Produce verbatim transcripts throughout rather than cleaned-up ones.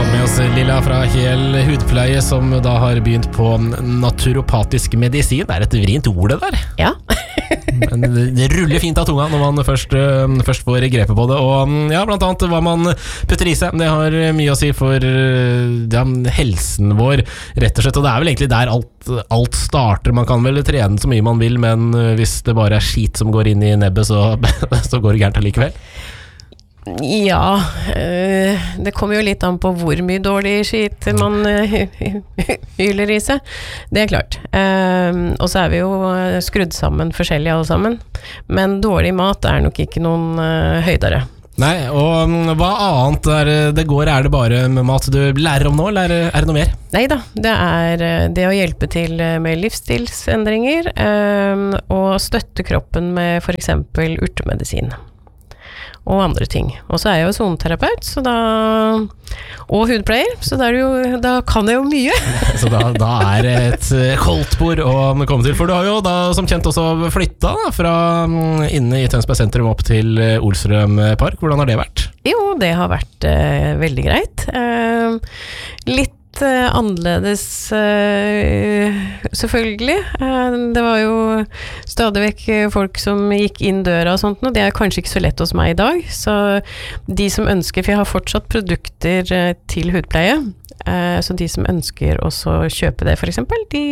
fått med oss Lilla fra Hel Hudpleie, som da har begynt på naturopatisk medisin. Det er et vrient ord det der. Ja. Men det ruller fint av tunga når man først, først får grepet på det. Og ja, blant annet hva man putter i seg. Det har mye å si for ja, helsen vår, rett og slett. Og det er vel egentlig der alt, alt starter. Man kan vel trene så mye man vil, men hvis det bare er skit som går inn i nebbet, så, så går det gærent allikevel. Ja, øh, det kommer jo litt an på hvor mye dårlig skit man øh, hyler i seg. Det er klart. Uh, og så er vi jo skrudd sammen forskjellige alle sammen. Men dårlig mat er nok ikke noen uh, høydere. Nei, og hva annet er det går? Er det bare med mat du lærer om nå, eller er det noe mer? Neida, det er det å hjelpe til med livsstilsendringer uh, og støtte kroppen med for eksempel urtemedisin og andre ting. Og så er jeg jo zoneterapeut, så da, og hudpleier, så da, er det jo, da kan jeg jo mye. Så da, da er det et koldtbord å komme til, for du har jo da som kjent også flyttet da, fra inne i Tønsberg sentrum opp til Olstrøm Park. Hvordan har det vært? Jo, det har vært eh, veldig greit. Eh, litt Uh, annerledes uh, selvfølgelig uh, det var jo stadig vekk folk som gikk inn døra og sånt, og det er kanskje ikke så lett hos meg i dag, så de som ønsker, for jeg har fortsatt produkter uh, til hudpleie, uh, så de som ønsker også kjøpe det for eksempel, de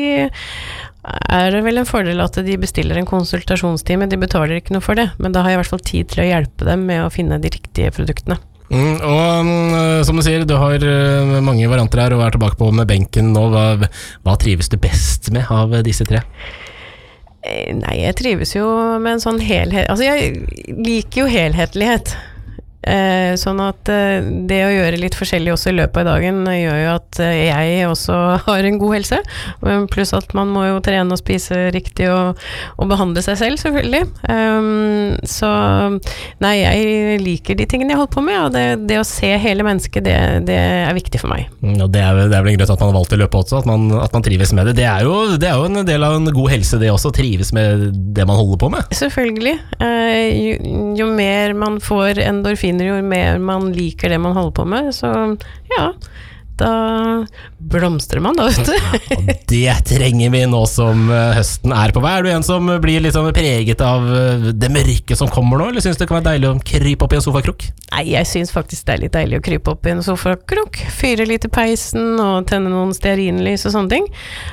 er det vel en fordel at de bestiller en konsultasjonstime, de betaler ikke noe for det, men da har jeg i hvert fall tid til å hjelpe dem med å finne de riktige produktene. Mm, og um, som du sier, du har uh, mange varianter her og er tilbake på med benken nå. Hva, hva trives du best med av disse tre? Eh, nei, jeg trives jo med en sånn helhet. Altså, jeg liker jo helhetlighet. Eh, sånn at eh, det å gjøre litt forskjellig også i løpet av dagen gjør jo at eh, jeg også har en god helse, pluss at man må jo trene og spise riktig og, og behandle seg selv selvfølgelig. Um, så nei, jeg liker de tingene jeg holder på med, og det, det å se hele mennesket, det, det er viktig for meg. Ja, det, er, det er vel en grunn til at man har valgt i løpet også, at man, at man trives med det. Det er, jo, det er jo en del av en god helse det også, trives med det man holder på med. Selvfølgelig. Eh, jo, jo mer man får endorfin, jo mer man liker det man holder på med, så ja, da blomstrer man da, vet du. Ja, og det trenger vi nå som høsten er på vei. Er du en som blir litt sånn preget av det mørke som kommer nå, eller synes det kan være deilig å krype opp i en sofakrok? Nei, jeg synes faktisk det er litt deilig å krype opp i en sofakrok, fyre litt i peisen og tenne noen stearinlys og sånne ting.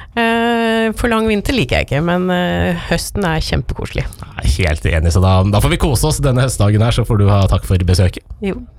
For lang vinter liker jeg ikke, men høsten er kjempekoselig. Helt enig, så da, da får vi kose oss denne høstdagen her, så får du ha takk for besøket. Jo.